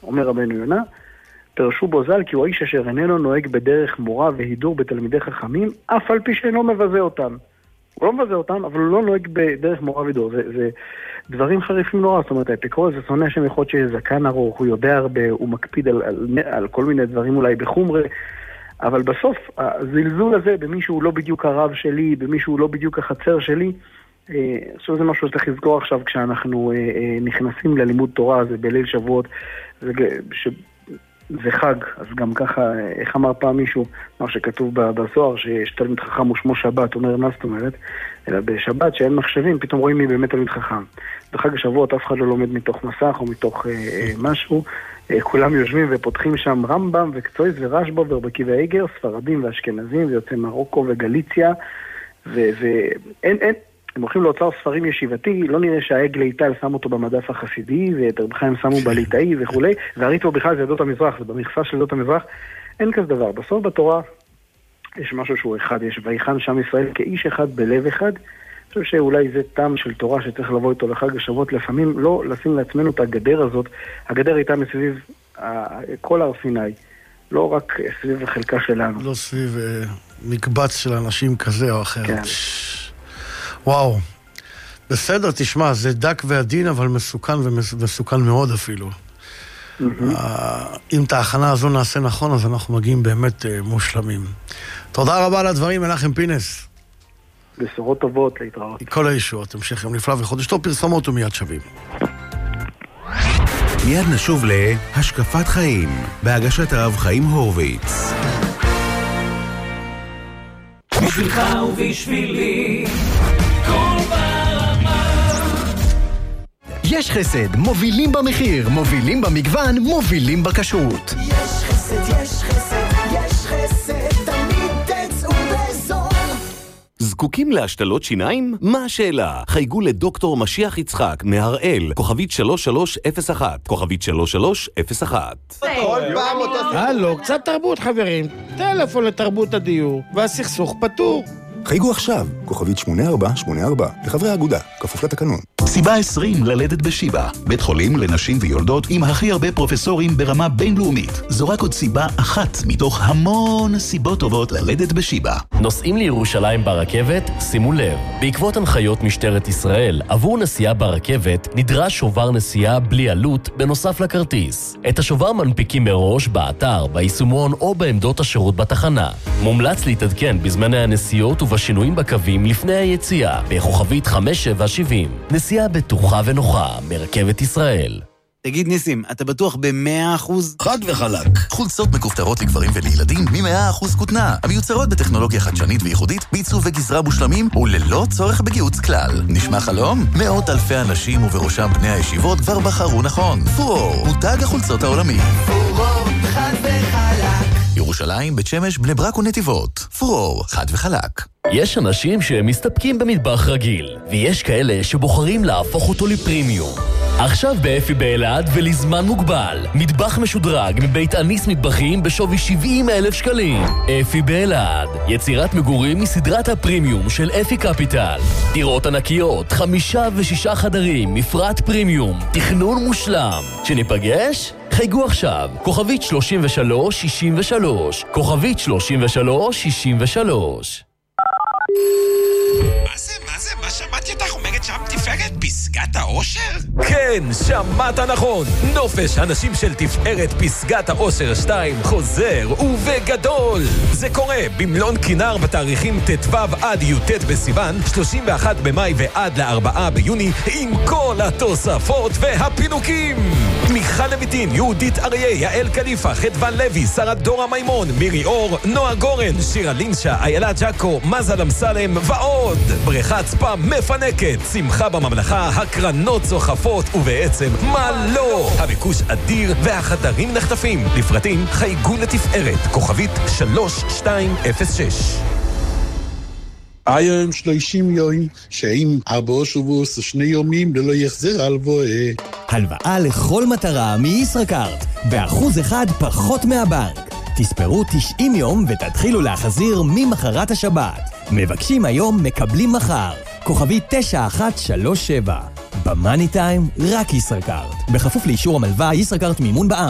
אומר רבנו יונה, פרשו בו ז"ל כי הוא האיש אשר איננו נוהג בדרך מורה והידור בתלמידי חכמים, אף על פי שאינו מבזה אותם. הוא לא מבזה אותם, אבל הוא לא נוהג בדרך מורה והידור. זה דברים חריפים נורא, זאת אומרת, האפיקורס זה שונא שם יכול להיות שזקן ארוך, הוא יודע הרבה, הוא מקפיד על כל מיני דברים אולי בחומרה, אבל בסוף הזלזול הזה במישהו לא בדיוק הרב שלי, במישהו לא בדיוק החצר שלי, עכשיו זה משהו שצריך לזכור עכשיו כשאנחנו נכנסים ללימוד תורה, זה בליל שבועות, זה חג, אז גם ככה, איך אמר פעם מישהו, מה שכתוב בזוהר, שיש תלמיד חכם ושמו שבת, אומר מה זאת אומרת, אלא בשבת שאין מחשבים, פתאום רואים מי באמת תלמיד חכם. בחג השבועות אף אחד לא לומד מתוך מסך או מתוך משהו, כולם יושבים ופותחים שם רמב"ם וקצויס ורשב"א ורבקי והיגר, ספרדים ואשכנזים ויוצאי מרוקו וגליציה, ואין, הם הולכים לאוצר ספרים ישיבתי, לא נראה שהעגל ליטל שם אותו במדף החסידי, ואת רב חיים שמו בליטאי וכולי, והריטב"א בכלל זה עדות המזרח, זה במכסה של עדות המזרח, אין כזה דבר. בסוף בתורה יש משהו שהוא אחד, יש ויחן שם ישראל כאיש אחד בלב אחד, אני חושב שאולי זה טעם של תורה שצריך לבוא איתו לחג השבועות, לפעמים לא לשים לעצמנו את הגדר הזאת, הגדר הייתה מסביב כל הר סיני, לא רק סביב החלקה שלנו. לא סביב מקבץ של אנשים כזה או אחר. כן. וואו, בסדר, תשמע, זה דק ועדין, אבל מסוכן ומסוכן מאוד אפילו. אם את ההכנה הזו נעשה נכון, אז אנחנו מגיעים באמת מושלמים. תודה רבה על הדברים, מנחם פינס. בשורות טובות, להתראות. כל הישועות, המשך יום נפלא וחודש טוב, פרסומות ומיד שווים. מיד נשוב להשקפת חיים, בהגשת הרב חיים הורוביץ. בשבילך ובשבילי כל ברמה. יש חסד, מובילים במחיר, מובילים במגוון, מובילים בכשרות. יש חסד, יש חסד, יש חסד, תמיד תצאו בזול. זקוקים להשתלות שיניים? מה השאלה? חייגו לדוקטור משיח יצחק מהראל, כוכבית 3301, כוכבית 3301. כל פעם אותו... הלו, קצת תרבות חברים, טלפון לתרבות הדיור, והסכסוך פתור. חייגו עכשיו, כוכבית 8484, לחברי האגודה, כפוף לתקנון. סיבה 20 ללדת בשיבא, בית חולים לנשים ויולדות עם הכי הרבה פרופסורים ברמה בינלאומית. זו רק עוד סיבה אחת מתוך המון סיבות טובות ללדת בשיבא. נוסעים לירושלים ברכבת? שימו לב, בעקבות הנחיות משטרת ישראל, עבור נסיעה ברכבת נדרש שובר נסיעה בלי עלות בנוסף לכרטיס. את השובר מנפיקים מראש באתר, ביישומון או בעמדות השירות בתחנה. מומלץ להתעדכן בזמני הנסיעות ובשינויים בקווים לפני היציאה, בכוכבית 5770. נסיעה בטוחה ונוחה מרכבת ישראל. תגיד ניסים, אתה בטוח ב100%? חד וחלק. חולצות מכופתרות לגברים ולילדים מ100% כותנה, המיוצרות בטכנולוגיה חדשנית וייחודית, בעיצוב וגזרה מושלמים וללא צורך בגיוץ כלל. נשמע חלום? מאות אלפי אנשים ובראשם בני הישיבות כבר בחרו נכון. פורור, מותג החולצות העולמי. פורור, חד וחלק. ירושלים, בית שמש, בני ברק ונתיבות. פורור, חד וחלק. יש אנשים שמסתפקים במטבח רגיל, ויש כאלה שבוחרים להפוך אותו לפרימיום. עכשיו באפי באלעד ולזמן מוגבל, מטבח משודרג מבית אניס מטבחים בשווי 70,000 שקלים. אפי באלעד, יצירת מגורים מסדרת הפרימיום של אפי קפיטל. דירות ענקיות, 5 ו6 חדרים, מפרט פרימיום, תכנון מושלם. שניפגש? חייגו עכשיו, כוכבית 3363, כוכבית 3363. מה שמעתי אותך אומרת שם תפארת פסגת האושר? כן, שמעת נכון. נופש הנשים של תפארת פסגת האושר 2 חוזר ובגדול. זה קורה במלון כינר בתאריכים ט"ו עד י"ט בסיוון, 31 במאי ועד ל4 ביוני, עם כל התוספות והפינוקים. מיכל לויטין, יהודית אריה, יעל קליפה, חדוון לוי, שרה דורה מימון, מירי אור, נועה גורן, שירה לינשה, איילה ג'קו, מזל אמסלם ועוד. בריכת ספא מפנקת, שמחה בממלכה, הקרנות צוחפות ובעצם מה לא. הביקוש אדיר והחדרים נחטפים. לפרטים חייגו לתפארת, כוכבית 3206. היום 30 יום, שעם 4 שבועות ו2 יומים ללא יחזר הלוואה. הלוואה לכל מטרה מישראכרט, ב1% פחות מהבנק. תספרו 90 יום ותתחילו להחזיר ממחרת השבת. מבקשים היום, מקבלים מחר. כוכבית 9137. במאני טיים, רק ישראכרט. בכפוף לאישור המלווה, ישראכרט מימון בע"מ.